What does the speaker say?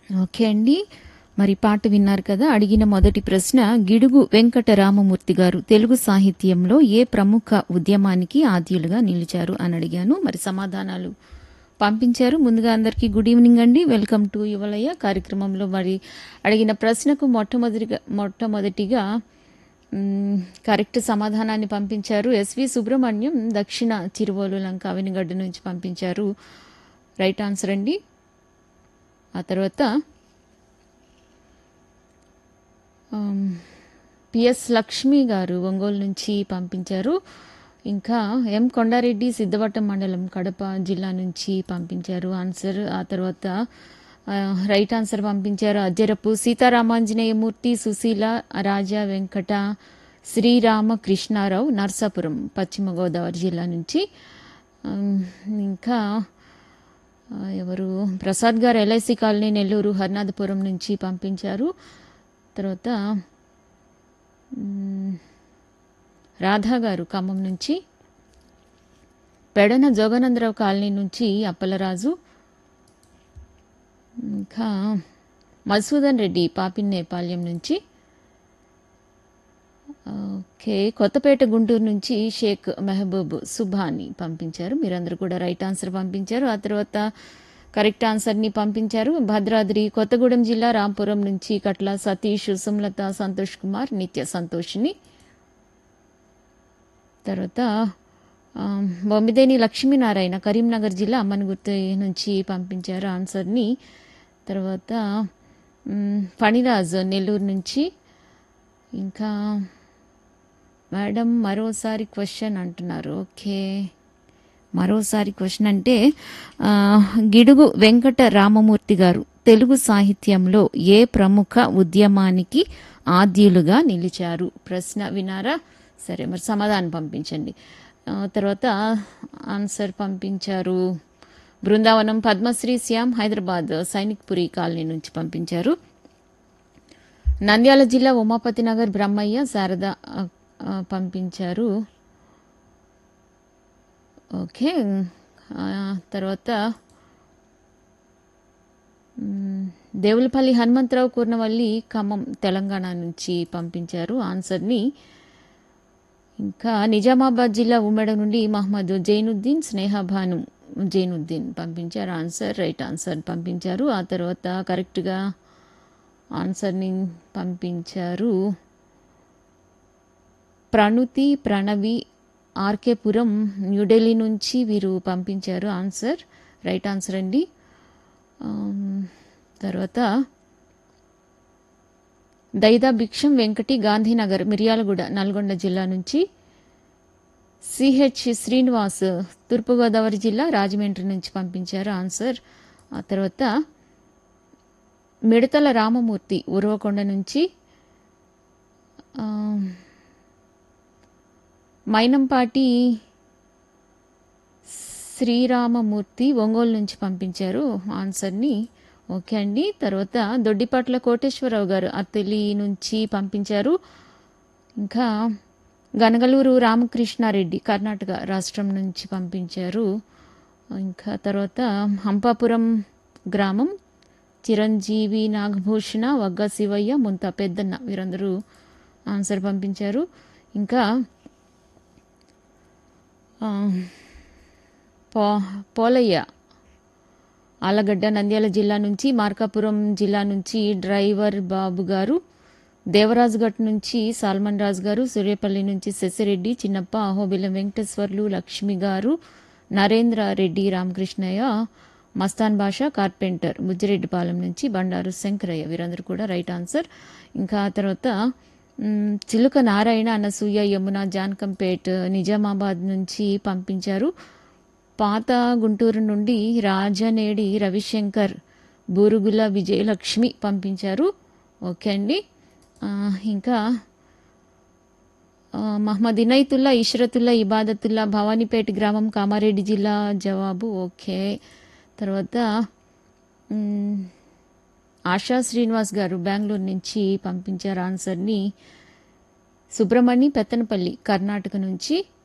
Okay అండి. మరి పాట విన్నారు కదా! అడిగిన మొదటి ప్రశ్న గిడుగు వెంకట రామమూర్తి గారు తెలుగు సాహిత్యంలో ఏ ప్రముఖ ఉద్యమానికి ఆద్యులుగా నిలిచారు అని అడిగాను. మరి సమాధానాలు పంపించారు. ముందుగా అందరికీ గుడ్ ఈవినింగ్ అండి. వెల్కమ్ టు యువలయ కార్యక్రమంలో మరి అడిగిన ప్రశ్నకు మొట్టమొదటిగా కరెక్ట్ సమాధానాన్ని పంపించారు. ఎస్వి సుబ్రహ్మణ్యం దక్షిణ చిరువోలు లంక అవినిగడ్డ నుంచి పంపించారు. రైట్ ఆన్సర్ అండి. ఆ తర్వాత పిఎస్ లక్ష్మి గారు ఒంగోలు నుంచి పంపించారు. ఇంకా ఎం కొండారెడ్డి సిద్ధవటం మండలం కడప జిల్లా నుంచి పంపించారు ఆన్సర్. ఆ తర్వాత రైట్ ఆన్సర్ పంపించారు అజ్జరపు సీతారామాంజనేయమూర్తి, సుశీల, రాజా వెంకట, శ్రీరామ కృష్ణారావు నర్సాపురం పశ్చిమ గోదావరి జిల్లా నుంచి. ఇంకా ఎవరు ప్రసాద్ గారు ఎల్ఐసి కాలనీ నెల్లూరు హర్నాథపురం నుంచి పంపించారు. తర్వాత రాధా గారు ఖమ్మం నుంచి, పెడన జోగానందరావు కాలనీ నుంచి అప్పలరాజు, ఇంకా మధుసూదన్ రెడ్డి పాపిన్నేపాల్యం నుంచి, ఓకే కొత్తపేట గుంటూరు నుంచి షేక్ మెహబూబ్ సుభాని పంపించారు. మీరందరూ కూడా రైట్ ఆన్సర్ పంపించారు. ఆ తర్వాత కరెక్ట్ ఆన్సర్ని పంపించారు భద్రాద్రి కొత్తగూడెం జిల్లా రాంపురం నుంచి కట్ల సతీష్, సుమలత, సంతోష్ కుమార్, నిత్య సంతోషిని. తర్వాత బొమ్మిదేని లక్ష్మీనారాయణ కరీంనగర్ జిల్లా అమ్మన్గుర్తి నుంచి పంపించారు ఆన్సర్ని. తర్వాత ఫణిరాజ్ నెల్లూరు నుంచి. ఇంకా మేడం మరోసారి క్వశ్చన్ అంటున్నారు. ఓకే మరోసారి క్వశ్చన్ అంటే గిడుగు వెంకట రామమూర్తి గారు తెలుగు సాహిత్యంలో ఏ ప్రముఖ ఉద్యమానికి ఆద్యులుగా నిలిచారు? ప్రశ్న వినారా? సరే మరి సమాధానం పంపించండి. తర్వాత ఆన్సర్ పంపించారు బృందావనం పద్మశ్రీ శ్యామ్ హైదరాబాద్ సైనిక్పురి కాలనీ నుంచి పంపించారు. నంద్యాల జిల్లా ఉమాపతి నగర్ బ్రహ్మయ్య శారద పంపించారు. ఓకే తర్వాత దేవులపల్లి హనుమంతరావు కూర్నవల్లి ఖమ్మం తెలంగాణ నుంచి పంపించారు ఆన్సర్ని. ఇంకా నిజామాబాద్ జిల్లా ఉమ్మడి నుండి మహమ్మద్ జైనుద్దీన్, స్నేహభాను జైనుద్దీన్ పంపించారు ఆన్సర్. రైట్ ఆన్సర్ పంపించారు. ఆ తర్వాత కరెక్ట్గా ఆన్సర్ని పంపించారు ప్రణుతి, ప్రణవి, ఆర్కేపురం న్యూఢిల్లీ నుంచి వీరు పంపించారు ఆన్సర్. రైట్ ఆన్సర్ అండి. తర్వాత దైదా భిక్షం వెంకటి గాంధీనగర్ మిర్యాలగూడ నల్గొండ జిల్లా నుంచి. సిహెచ్ శ్రీనివాస్ తూర్పుగోదావరి జిల్లా రాజమండ్రి నుంచి పంపించారు ఆన్సర్. ఆ తర్వాత మిడతల రామమూర్తి ఉరవకొండ నుంచి, మైనంపాటి శ్రీరామమూర్తి ఒంగోలు నుంచి పంపించారు ఆన్సర్ని. ఓకే అండి. తర్వాత దొడ్డిపట్ల కోటేశ్వరరావు గారు అత్తిలి నుంచి పంపించారు. ఇంకా గనగలూరు రామకృష్ణారెడ్డి కర్ణాటక రాష్ట్రం నుంచి పంపించారు. ఇంకా తర్వాత హంపాపురం గ్రామం చిరంజీవి, నాగభూషణ, వగ్గ శివయ్య, ముంత పెద్దన్న వీరందరూ ఆన్సర్ పంపించారు. ఇంకా పోలయ్య ఆలగడ్డ నంద్యాల జిల్లా నుంచి, మార్కాపురం జిల్లా నుంచి డ్రైవర్ బాబు గారు, దేవరాజుగట్ నుంచి సాల్మన్ రాజు గారు, సూర్యపల్లి నుంచి శశిరెడ్డి, చిన్నప్ప, అహోబిలం వెంకటేశ్వర్లు, లక్ష్మి గారు, నరేంద్ర రెడ్డి, రామకృష్ణయ్య, మస్తాన్ బాషా, కార్పెంటర్ బుజ్జిరెడ్డిపాలెం నుంచి బండారు శంకరయ్య వీరందరూ కూడా రైట్ ఆన్సర్. ఇంకా తర్వాత చిలుక నారాయణ, అనసూయ, యమున, జాన్కంపేట్ నిజామాబాద్ నుంచి పంపించారు. పాత గుంటూరు నుండి రాజనేడి రవిశంకర్, బూరుగుల విజయలక్ష్మి పంపించారు. ఓకే అండి. ఇంకా మహమ్మద్ ఇనైతుల్లా, ఇష్రతుల్లా, ఇబాదతుల్లా భవానీపేట గ్రామం కామారెడ్డి జిల్లా జవాబు ఓకే. తర్వాత ఆశా శ్రీనివాస్ గారు బెంగళూరు నుంచి పంపించారు ఆన్సర్ని. సుబ్రహ్మణ్య పెత్తనపల్లి కర్ణాటక నుంచి